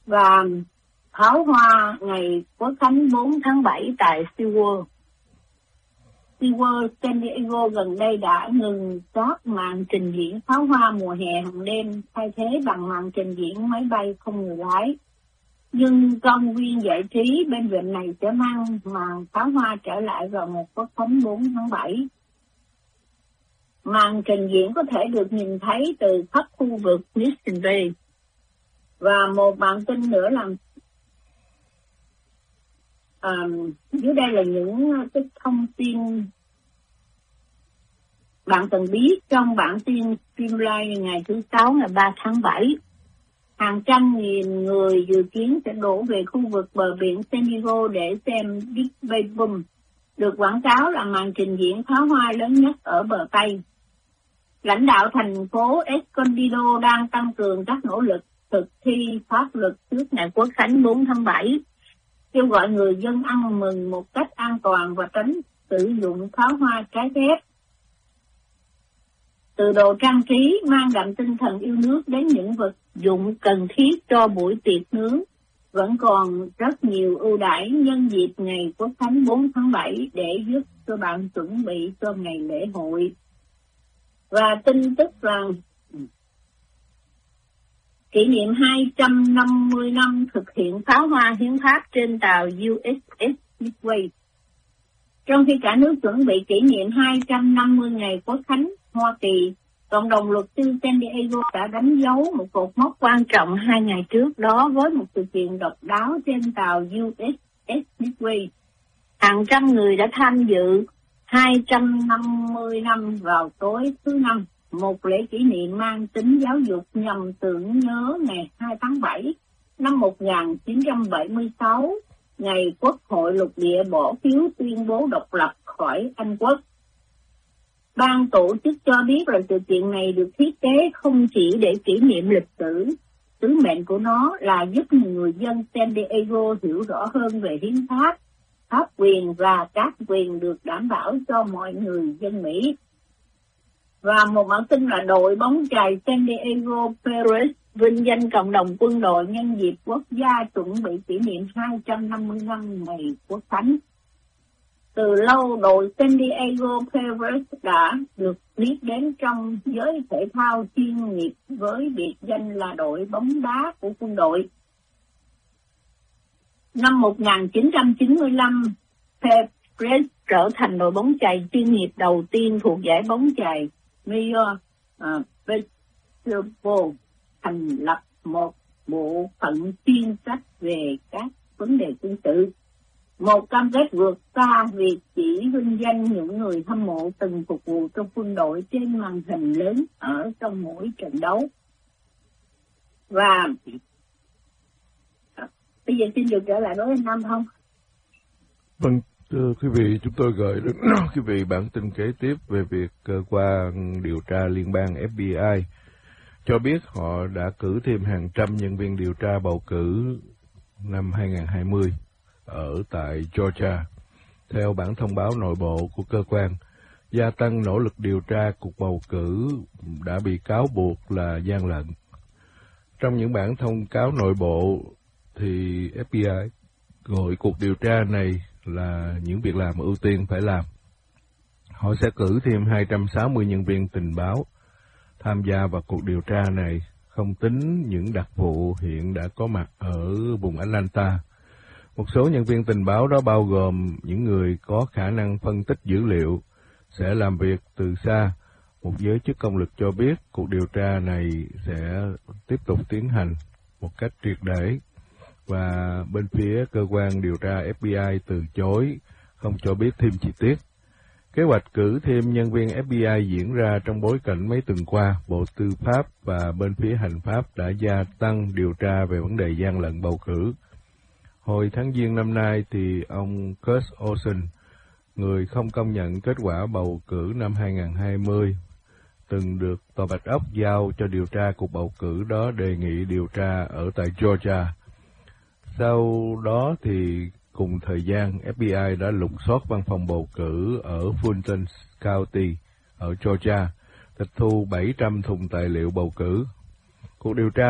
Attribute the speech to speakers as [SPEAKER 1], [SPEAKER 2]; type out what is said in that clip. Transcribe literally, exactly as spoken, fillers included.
[SPEAKER 1] và pháo hoa ngày Quốc khánh bốn tháng bảy tại SeaWorld. SeaWorld San Diego gần đây đã ngừng các màn trình diễn pháo hoa mùa hè hàng đêm, thay thế bằng màn trình diễn máy bay không người lái. Nhưng công viên giải trí bên vịnh này sẽ mang màn pháo hoa trở lại vào một Quốc khánh bốn tháng bảy. Màn trình diễn có thể được nhìn thấy từ khắp khu vực Mission Bay. Và một bản tin nữa là um, dưới đây là những cái thông tin bạn cần biết trong bản tin Streamline ngày thứ sáu ngày ba tháng bảy. Hàng trăm nghìn người dự kiến sẽ đổ về khu vực bờ biển San Diego để xem Big Bay Boom, được quảng cáo là màn trình diễn pháo hoa lớn nhất ở bờ Tây. Lãnh đạo thành phố Escondido đang tăng cường các nỗ lực thực thi pháp luật trước ngày Quốc khánh bốn tháng bảy, kêu gọi người dân ăn mừng một cách an toàn và tránh sử dụng pháo hoa trái phép. Từ đồ trang trí mang đậm tinh thần yêu nước đến những vật dụng cần thiết cho buổi tiệc nướng, vẫn còn rất nhiều ưu đãi nhân dịp ngày Quốc khánh bốn tháng bảy để giúp cho bạn chuẩn bị cho ngày lễ hội. Và tin tức rằng kỷ niệm hai trăm năm mươi năm thực hiện pháo hoa hiến pháp trên tàu u ét ét Midway. Trong khi cả nước chuẩn bị kỷ niệm hai trăm năm mươi ngày Quốc khánh Hoa Kỳ, cộng đồng luật sư San Diego đã đánh dấu một cột mốc quan trọng hai ngày trước đó với một sự kiện độc đáo trên tàu u ét ét Midway. Hàng trăm người đã tham dự hai trăm năm mươi năm vào tối thứ Năm, một lễ kỷ niệm mang tính giáo dục nhằm tưởng nhớ ngày hai tháng bảy năm một nghìn chín trăm bảy mươi sáu, ngày Quốc hội lục địa bỏ phiếu tuyên bố độc lập khỏi Anh quốc. Ban tổ chức cho biết là sự kiện này được thiết kế không chỉ để kỷ niệm lịch sử, sứ mệnh của nó là giúp người dân San Diego hiểu rõ hơn về hiến pháp, pháp quyền và các quyền được đảm bảo cho mọi người dân Mỹ. Và một bản tin là đội bóng chày San Diego Padres vinh danh cộng đồng quân đội nhân dịp quốc gia chuẩn bị kỷ niệm hai trăm năm mươi năm ngày Quốc khánh. Từ lâu, đội San Diego Padres đã được biết đến trong giới thể thao chuyên nghiệp với biệt danh là đội bóng đá của quân đội. Năm một nghìn chín trăm chín mươi lăm, Padres trở thành đội bóng chày chuyên nghiệp đầu tiên thuộc giải bóng chày Major uh, Baseball, thành lập một bộ phận chuyên trách về các vấn đề quân sự. Một cam kết vượt xa việc chỉ vinh danh những người hâm mộ từng phục vụ trong quân đội trên màn hình lớn ở trong mỗi trận đấu. Và bây giờ xin được trở lại với anh Nam không?
[SPEAKER 2] Vâng, thưa quý vị, chúng tôi gửi đến quý vị bản tin kế tiếp về việc cơ quan điều tra liên bang ép bê i cho biết họ đã cử thêm hàng trăm nhân viên điều tra bầu cử năm hai nghìn không trăm hai mươi ở tại Georgia. Theo bản thông báo nội bộ của cơ quan, gia tăng nỗ lực điều tra cuộc bầu cử đã bị cáo buộc là gian lận. Trong những bản thông cáo nội bộ thì ép bê i gọi cuộc điều tra này là những việc làm ưu tiên phải làm. Họ sẽ cử thêm hai trăm sáu mươi nhân viên tình báo tham gia vào cuộc điều tra này, không tính những đặc vụ hiện đã có mặt ở vùng Atlanta. Một số nhân viên tình báo đó bao gồm những người có khả năng phân tích dữ liệu, sẽ làm việc từ xa. Một giới chức công lực cho biết cuộc điều tra này sẽ tiếp tục tiến hành một cách triệt để, và bên phía cơ quan điều tra ép bê i từ chối không cho biết thêm chi tiết. Kế hoạch cử thêm nhân viên ép bê i diễn ra trong bối cảnh mấy tuần qua, Bộ Tư pháp và bên phía Hành pháp đã gia tăng điều tra về vấn đề gian lận bầu cử. Hồi tháng Giêng năm nay thì ông Kurt Olsen, người không công nhận kết quả bầu cử năm hai nghìn không trăm hai mươi, từng được Tòa Bạch Ốc giao cho điều tra cuộc bầu cử đó, đề nghị điều tra ở tại Georgia. Sau đó thì cùng thời gian, ép bê i đã lục soát văn phòng bầu cử ở Fulton County ở Georgia, tịch thu bảy trăm thùng tài liệu bầu cử. Cuộc điều tra